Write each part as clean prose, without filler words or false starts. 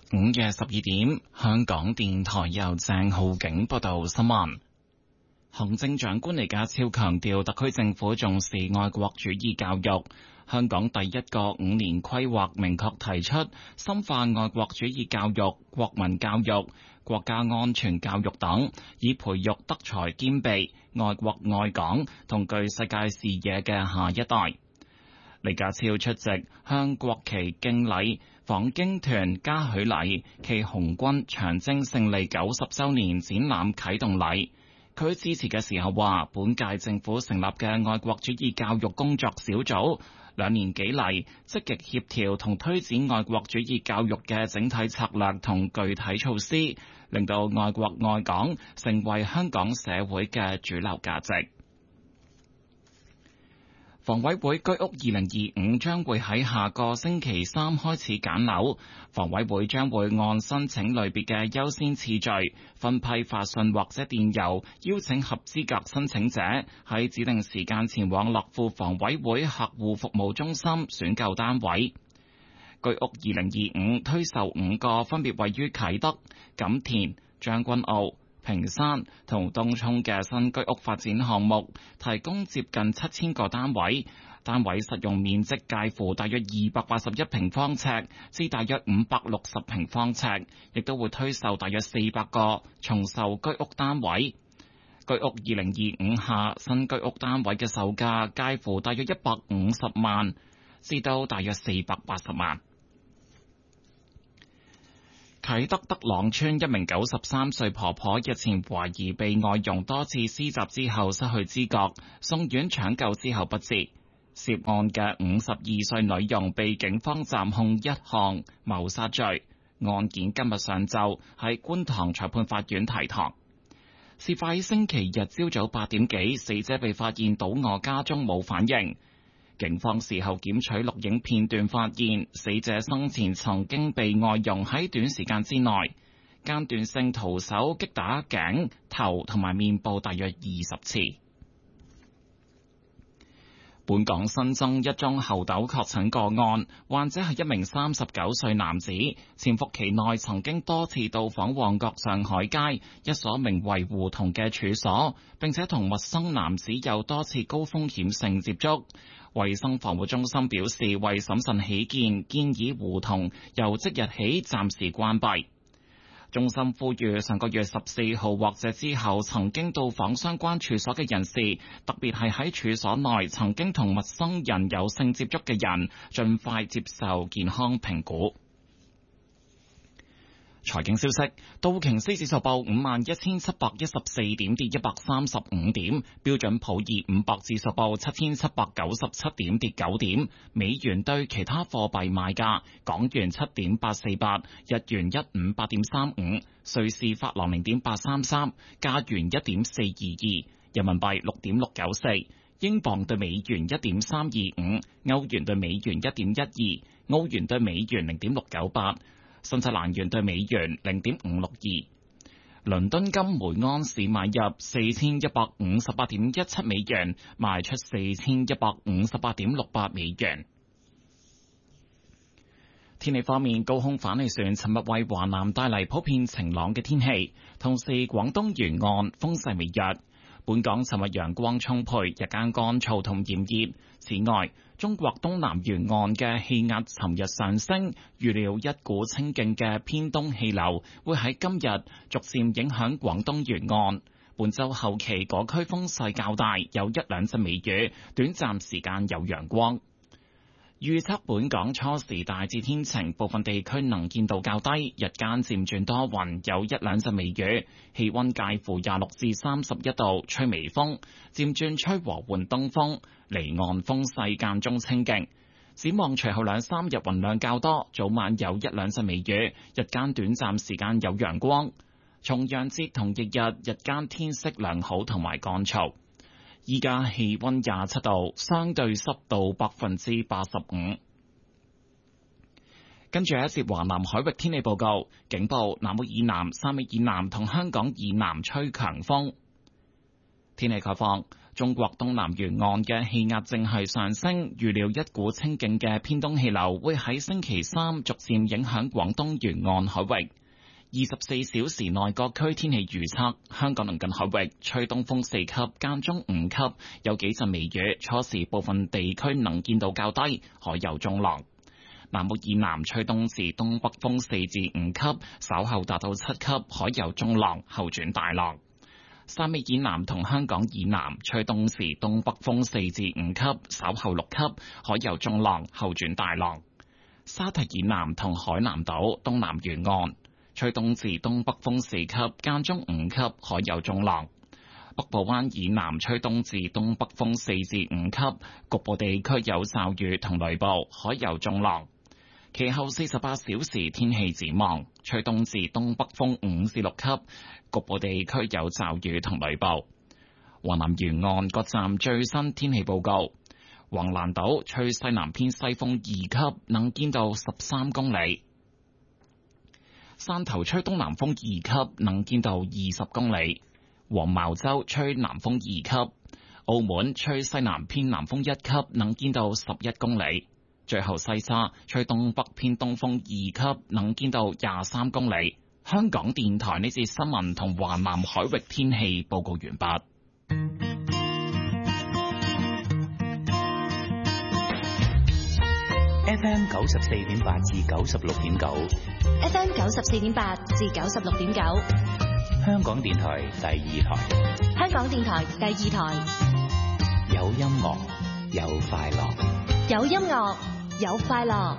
午夜12點，香港電台由鄭浩景報道新聞。行政長官李家超強調，特區政府重視愛國主義教育。香港第一個5年規劃明確提出，深化愛國主義教育、國民教育、國家安全教育等，以培育德才兼備、愛國愛港同具世界視野嘅下一代。李家超出席向國旗敬禮訪京團嘉許禮暨紅軍長征勝利90週年展覽啟動禮。佢致辭嘅時候話，本屆政府成立嘅愛國主義教育工作小組2年幾嚟，積極協調同推展愛國主義教育嘅整體策略同具體措施，令到愛國愛港成為香港社會嘅主流價值。房委會居屋2025將會喺下個星期3開始揀樓，房委會將會按申請類別嘅優先次序分批發信或者電郵，邀請合資格申請者喺指定時間前往樂富房委會客戶服務中心選購單位。居屋2025推售5個分別位於啟德、錦田、將軍澳、屏山同東涌嘅新居屋發展項目，提供接近7000個單位，單位實用面積介乎大約281平方尺至大約560平方尺，亦都會推售大約400個重售居屋單位。居屋2025下新居屋單位嘅售價介乎大約150萬至到大約480萬。啟德德朗村一名93歲婆婆日前懷疑被外傭多次施襲之後失去知覺，送院搶救之後不治。涉案嘅52歲女傭被警方暫控一項謀殺罪，案件今日上晝喺觀塘裁判法院提堂。事發喺星期日朝早8點幾，死者被發現倒卧家中冇反應。警方事後檢取錄影片段，發現死者生前曾經被外傭喺短時間之內間斷性徒手擊打頸、頭同埋面部大約20次。本港新增一宗猴痘確診個案，患者係一名39歲男子，潛伏期內曾經多次到訪旺角上海街一所名為胡同嘅處所，並且同陌生男子有多次高風險性接觸。衛生防護中心表示，為審慎起見，建議胡同由即日起暫時關閉。中心呼籲上個月14號或者之後曾經到訪相關處所嘅人士，特別係喺處所內曾經同陌生人有性接觸嘅人，盡快接受健康評估。財經消息，道瓊斯指數報51,714點，跌135點；標準普爾500指數報7,797點，跌9點。美元對其他貨幣賣價：港元7.848，日元158.35，瑞士法郎0.833，加元1.422，人民幣6.694，英鎊對美元1.325，歐元對美元1.12，澳元對美元0.698。新西蘭元對美元0.562，倫敦金每安士買入4158.17美元，賣出4158.68美元。天氣方面，高空反氣旋尋日為華南帶嚟普遍晴朗嘅天氣，同時廣東沿岸風勢微弱。本港尋日陽光充沛，日間乾燥同炎熱。此外，中國東南沿岸嘅氣壓尋日上升，預料一股清勁嘅偏東氣流會喺今日逐漸影響廣東沿岸。本週後期嗰區風勢較大，有1兩陣微雨，短暫時間有陽光。預測本港初時大致天晴，部分地區能見度較低，日間漸轉多雲，有1兩陣微雨，氣溫介乎26至31度，吹微風，漸轉吹和緩東風，離岸風勢間中清勁。展望隨後2、3日雲量較多，早晚有1兩陣微雨，日間短暫時間有陽光。重陽節同翌日日間天色良好同埋乾燥。依家氣溫27度，相對濕度85%。跟住一節華南海域天氣報告，警報南澳以南、汕尾以南同香港以南吹強風。天氣概況， 中國東南沿岸嘅氣壓正係上升，預料一股清勁嘅偏東氣流會喺星期三逐漸影響廣東沿岸海域。24小時內各區天氣預測：香港鄰近海域吹東風4級，間中5級，有幾陣微雨，初時部分地區能見度較低，海有中浪。南部以南吹東至東北風4至5級，稍後達到7級，海有中浪，後轉大浪。汕尾以南同香港以南吹東至東北風4至5級，稍後6級，海有中浪，後轉大浪。沙堤以南同海南島東南沿岸吹東至東北風4級，間中5級，海有中浪。北部灣以南吹東至東北風4至5級，局部地區有驟雨同雷暴，海有中浪。其後48小時天氣展望，吹東至東北風5至6級，局部地區有驟雨同雷暴。華南沿岸各站最新天氣報告：橫瀾島吹西南偏西風2級，能見度13公里；汕頭吹東南風2級，能見度20公里；黃茅洲吹南風2級；澳門吹西南偏南風1級，能見度11公里。最後西沙吹東北偏東風2級，能見度23公里。香港電台呢節新聞同華南海域天氣報告完畢。 FM 94.8至96.9 ，FM 94.8至96.9， 香港電台第2台， 香港電台第2台， 有音樂有快樂， 有音樂有快樂。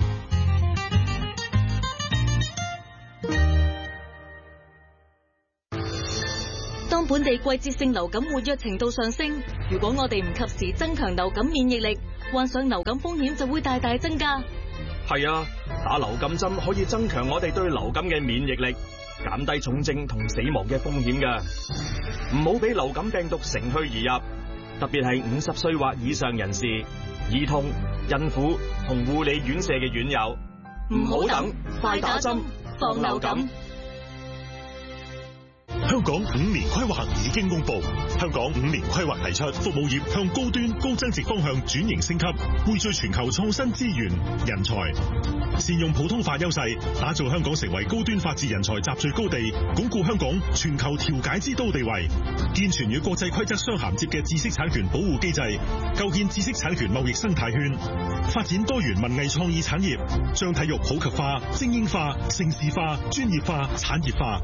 當本地季節性流感活躍程度上升，如果我哋唔及時增強流感免疫力，患上流感風險就會大大增加。 係啊，打流感針可以增強我哋對流感嘅免疫力，減低重症同死亡嘅風險㗎。唔好俾流感病毒乘虛而入，特別係50歲或以上人士、兒童、孕婦同護理院舍嘅院友。唔好等，快打針，防流感。 香港5年規劃已經公布，香港5年規劃提出服務業向高端高增值方向轉型升級，匯聚全球創新資源人才，善用普通話優勢，打造香港成為高端法治人才集聚高地，鞏固香港全球調解之都地位，健全與國際規則相銜接嘅知識產權保護機制，構建知識產權貿易生態圈，發展多元文藝創意產業，將體育普及化、精英化、城市化、專業化、產業化。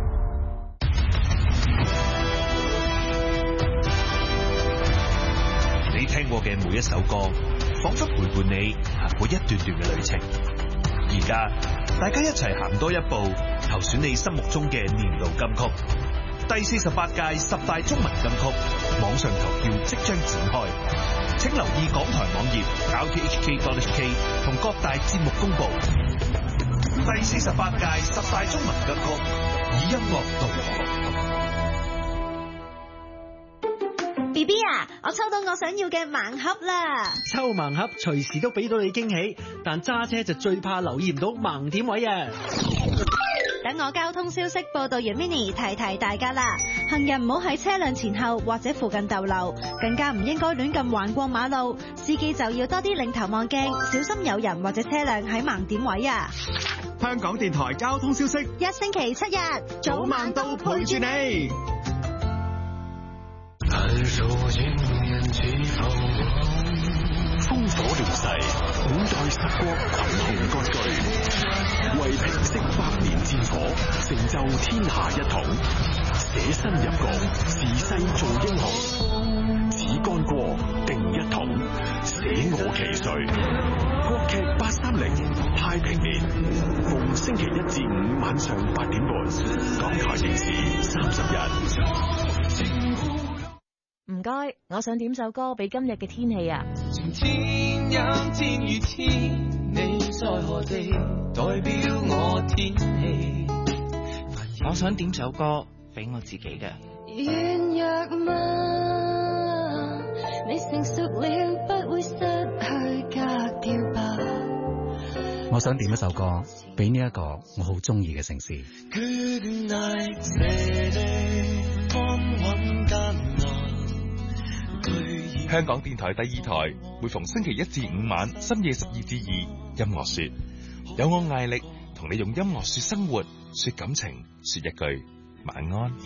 你聽過嘅每一首歌，仿佛陪伴你行過一段段嘅旅程。而家大家一齊行多一步，投選你心目中嘅年度金曲。第48屆10大中文金曲網上投票即將展開，請留意港台網頁 rthk.hk 同各大節目公布。第48屆10大中文金曲，以音樂導航。 BB 啊，我抽到我想要嘅盲盒啦！ 抽盲盒隨時都俾到你驚喜，但揸車就最怕留意唔到盲點位啊！ 等我交通消息報道員 Mini 提提大家啦，行人唔好喺車輛前後或者附近逗留，更加唔應該亂咁橫過馬路，司機就要多啲擰頭望鏡，小心有人或者車輛喺盲點位啊！ 香港電台交通消息， 一星期7日， 早晚都陪住你。 烽火亂世，古代十國群雄割據，為平息百年戰火，成就天下一統，捨身入國，時勢做英雄，只干過定一統，捨我其誰。國劇830太平年，逢星期1至5晚上8點半，港台電視30日。 唔該，我想點首歌俾今日嘅天氣啊！ 天陰天與天，你在何地？代表我天氣。 我想點首歌俾我自己嘅。 軟弱嗎？你成熟了，不會失去格調吧？ 我想點一首歌俾呢一個我好中意嘅城市。 香港電台第2台每逢星期1至5晚深夜12至2，音樂說，有我艾力同你用音樂說生活，說感情，說一句晚安。